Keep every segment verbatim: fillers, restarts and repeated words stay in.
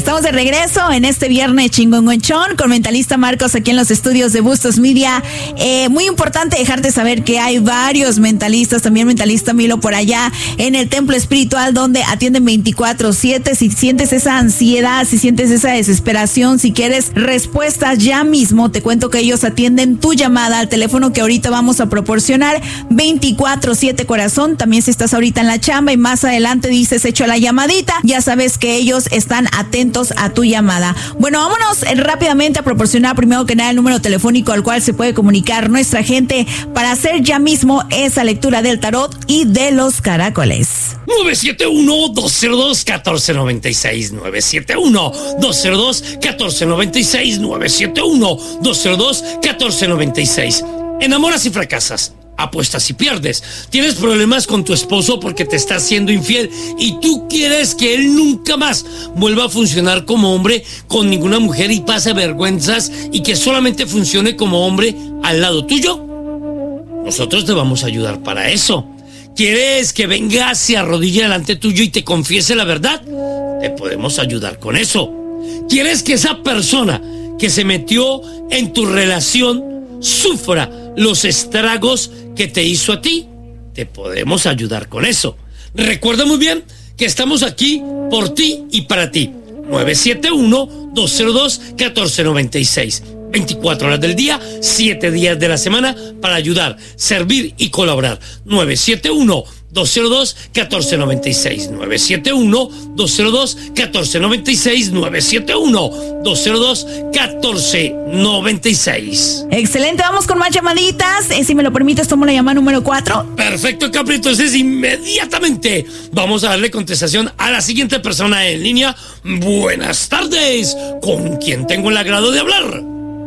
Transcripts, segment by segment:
Estamos de regreso en este viernes chingongonchón con Mentalista Marcos aquí en los estudios de Bustos Media. Eh, muy importante dejarte saber que hay varios mentalistas, también Mentalista Milo por allá en el Templo Espiritual, donde atienden veinticuatro siete. Si sientes esa ansiedad, si sientes esa desesperación, si quieres respuestas ya mismo, te cuento que ellos atienden tu llamada al teléfono que ahorita vamos a proporcionar, veinticuatro siete corazón. También si estás ahorita en la chamba y más adelante dices hecho la llamadita, ya sabes que ellos están atentos a tu llamada. Bueno, vámonos rápidamente a proporcionar primero que nada el número telefónico al cual se puede comunicar nuestra gente para hacer ya mismo esa lectura del tarot y de los caracoles. nueve siete uno, dos cero dos, uno cuatro nueve seis, nueve siete uno, dos cero dos, uno cuatro nueve seis, nueve siete uno, dos cero dos, uno cuatro nueve seis. Enamoras y fracasas, apuestas y pierdes. Tienes problemas con tu esposo porque te está siendo infiel y tú quieres que él nunca más vuelva a funcionar como hombre con ninguna mujer y pase vergüenzas y que solamente funcione como hombre al lado tuyo. Nosotros te vamos a ayudar para eso. ¿Quieres que venga, se arrodille delante tuyo y te confiese la verdad? Te podemos ayudar con eso. ¿Quieres que esa persona que se metió en tu relación sufra los estragos que te hizo a ti? Te podemos ayudar con eso. Recuerda muy bien que estamos aquí por ti y para ti. nueve siete uno, dos cero dos, uno cuatro nueve seis. veinticuatro horas del día, siete días de la semana para ayudar, servir y colaborar. nueve siete uno, dos cero dos, uno cuatro nueve seis. nueve siete uno, dos cero dos, uno cuatro nueve seis. nueve siete uno, dos cero dos, uno cuatro nueve seis. Excelente, vamos con más llamaditas. Eh, si me lo permites, tomo la llamada número cuatro. Perfecto, Capri. Entonces, inmediatamente vamos a darle contestación a la siguiente persona en línea. Buenas tardes. ¿Con quién tengo el agrado de hablar?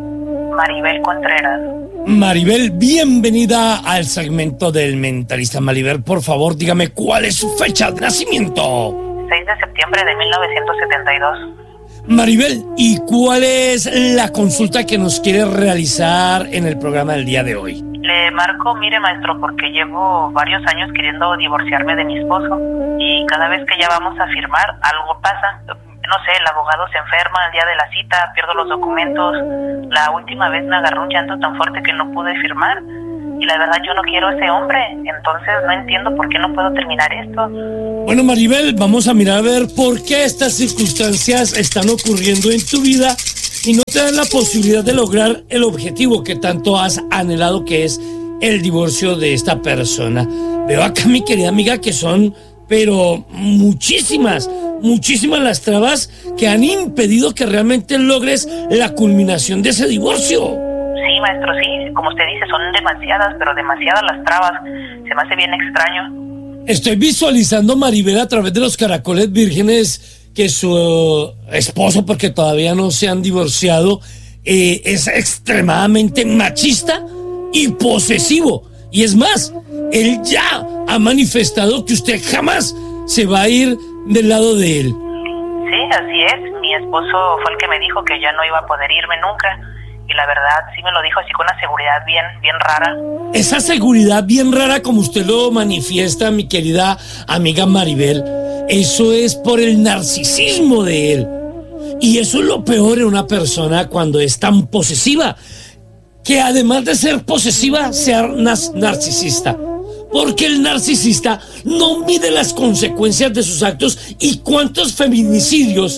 Maribel Contreras. Maribel, bienvenida al segmento del Mentalista. Maribel, por favor, dígame cuál es su fecha de nacimiento. seis de septiembre de mil novecientos setenta y dos. Maribel, ¿y cuál es la consulta que nos quiere realizar en el programa del día de hoy? Le marco, mire maestro, porque llevo varios años queriendo divorciarme de mi esposo y cada vez que ya vamos a firmar algo pasa. No sé, el abogado se enferma el día de la cita, pierdo los documentos. La última vez me agarró un llanto tan fuerte que no pude firmar. Y la verdad yo no quiero a ese hombre, entonces no entiendo por qué no puedo terminar esto. Bueno, Maribel, vamos a mirar a ver por qué estas circunstancias están ocurriendo en tu vida y no te dan la posibilidad de lograr el objetivo que tanto has anhelado, que es el divorcio de esta persona. Veo acá, mi querida amiga, que son, pero muchísimas, muchísimas las trabas que han impedido que realmente logres la culminación de ese divorcio. Sí, maestro, sí, como usted dice, son demasiadas, pero demasiadas las trabas. Se me hace bien extraño. Estoy visualizando, Maribel, a través de los caracoles vírgenes, que su esposo, porque todavía no se han divorciado, eh, es extremadamente machista y posesivo. Y es más, él ya ha manifestado que usted jamás se va a ir del lado de él. Sí, así es. Mi esposo fue el que me dijo que ya no iba a poder irme nunca. Y la verdad, sí me lo dijo así con una seguridad bien, bien rara. Esa seguridad bien rara, como usted lo manifiesta, mi querida amiga Maribel, eso es por el narcisismo de él. Y eso es lo peor en una persona cuando es tan posesiva, que además de ser posesiva, sea narcisista. Porque el narcisista no mide las consecuencias de sus actos y cuántos feminicidios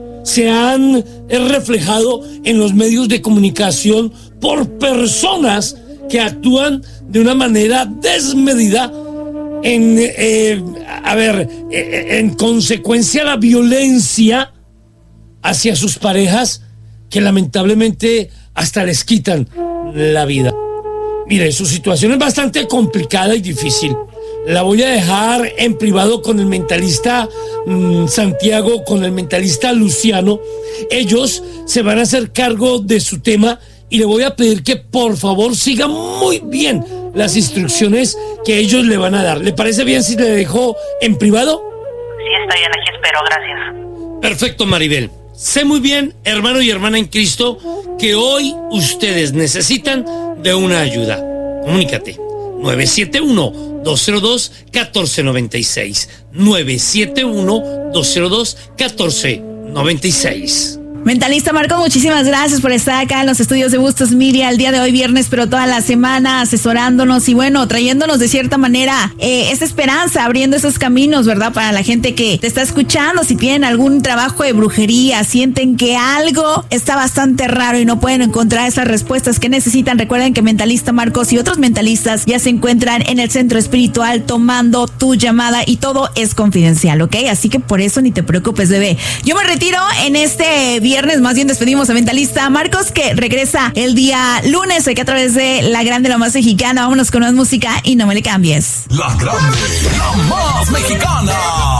se han reflejado en los medios de comunicación por personas que actúan de una manera desmedida en, eh, a ver, eh, en consecuencia la violencia hacia sus parejas que lamentablemente hasta les quitan la vida. Mire, su situación es bastante complicada y difícil. La voy a dejar en privado con el mentalista mmm, Santiago, con el mentalista Luciano. Ellos se van a hacer cargo de su tema y le voy a pedir que por favor siga muy bien las instrucciones que ellos le van a dar. ¿Le parece bien si le dejo en privado? Sí, está bien, aquí espero, gracias. Perfecto, Maribel. Sé muy bien, hermano y hermana en Cristo, que hoy ustedes necesitan de una ayuda. Comunícate. nueve siete uno, dos cero dos, uno cuatro nueve seis. nueve siete uno, dos cero dos, uno cuatro noventa y seis. Mentalista Marco, muchísimas gracias por estar acá en los estudios de Bustos Media el día de hoy viernes, pero toda la semana asesorándonos y bueno, trayéndonos de cierta manera eh, esa esperanza, abriendo esos caminos, ¿verdad? Para la gente que te está escuchando, si tienen algún trabajo de brujería, sienten que algo está bastante raro y no pueden encontrar esas respuestas que necesitan, recuerden que Mentalista Marcos y otros mentalistas ya se encuentran en el centro espiritual tomando tu llamada y todo es confidencial, ¿ok? Así que por eso ni te preocupes, bebé. Yo me retiro en este viernes, más bien despedimos a Mentalista Marcos, que regresa el día lunes aquí a través de La Grande, la más mexicana. Vámonos con más música y no me le cambies. La Grande, la más mexicana.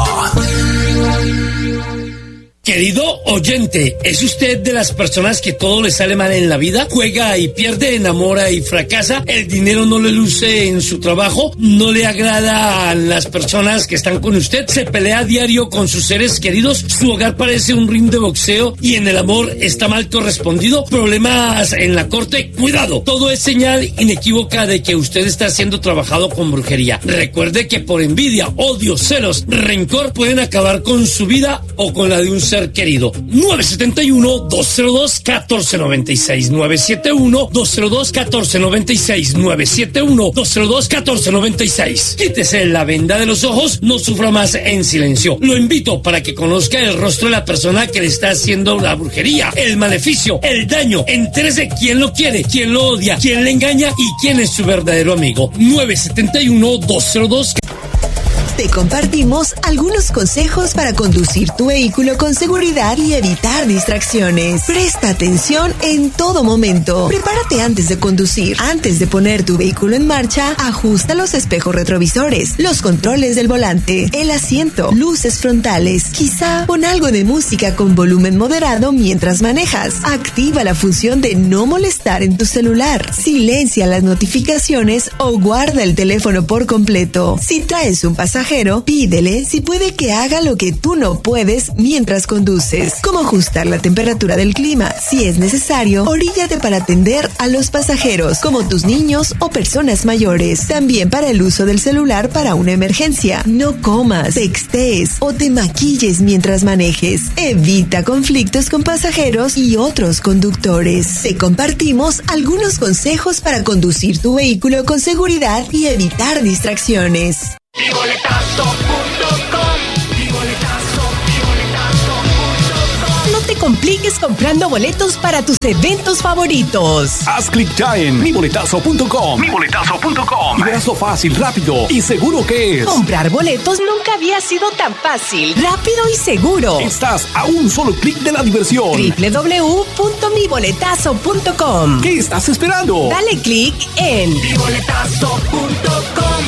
Querido oyente, ¿es usted de las personas que todo le sale mal en la vida? ¿Juega y pierde, enamora y fracasa? ¿El dinero no le luce en su trabajo? ¿No le agrada a las personas que están con usted? ¿Se pelea a diario con sus seres queridos? ¿Su hogar parece un ring de boxeo y en el amor está mal correspondido? ¿Problemas en la corte? ¡Cuidado! Todo es señal inequívoca de que usted está siendo trabajado con brujería. Recuerde que por envidia, odio, celos, rencor pueden acabar con su vida o con la de un ser querido. nueve siete uno, dos cero dos, uno cuatro nueve seis. nueve siete uno, dos cero dos, uno cuatro nueve seis. nueve siete uno, dos cero dos, uno cuatro nueve seis. Quítese la venda de los ojos, no sufra más en silencio. Lo invito para que conozca el rostro de la persona que le está haciendo la brujería, el maleficio, el daño. Entérese quién lo quiere, quién lo odia, quién le engaña y quién es su verdadero amigo. nueve siete uno, dos cero dos. Te compartimos algunos consejos para conducir tu vehículo con seguridad y evitar distracciones. Presta atención en todo momento. Prepárate antes de conducir. Antes de poner tu vehículo en marcha, ajusta los espejos retrovisores, los controles del volante, el asiento, luces frontales. Quizá pon algo de música con volumen moderado mientras manejas. Activa la función de no molestar en tu celular. Silencia las notificaciones o guarda el teléfono por completo. Si traes un pasajero, pídele si puede que haga lo que tú no puedes mientras conduces, como ajustar la temperatura del clima. Si es necesario, oríllate para atender a los pasajeros, como tus niños o personas mayores. También para el uso del celular para una emergencia. No comas, textees o te maquilles mientras manejes. Evita conflictos con pasajeros y otros conductores. Te compartimos algunos consejos para conducir tu vehículo con seguridad y evitar distracciones. Piboletazo punto com, piboletazo, piboletazo punto com. No te compliques comprando boletos para tus eventos favoritos. Haz clic ya en mi boletazo punto com. mi boletazo punto com. Y verás lo fácil, rápido y seguro que es. Comprar boletos nunca había sido tan fácil, rápido y seguro. Estás a un solo clic de la diversión. doble u doble u doble u punto mi boletazo punto com. ¿Qué estás esperando? Dale clic en mi boletazo punto com.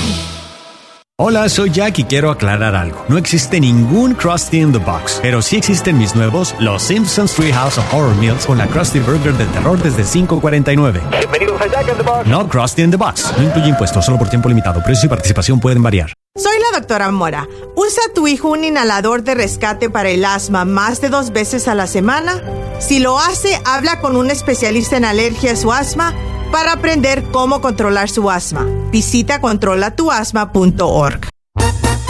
Hola, soy Jack y quiero aclarar algo. No existe ningún Krusty in the Box, pero sí existen mis nuevos Los Simpsons Treehouse of Horror Meals con la Krusty Burger de terror desde cinco cuarenta y nueve. Bienvenidos a Jack in the Box. No Krusty in the Box. No incluye impuestos, solo por tiempo limitado. Precio y participación pueden variar. Soy la doctora Mora. ¿Usa tu hijo un inhalador de rescate para el asma más de dos veces a la semana? Si lo hace, habla con un especialista en alergias o asma para aprender cómo controlar su asma. Visita controla tu asma punto org.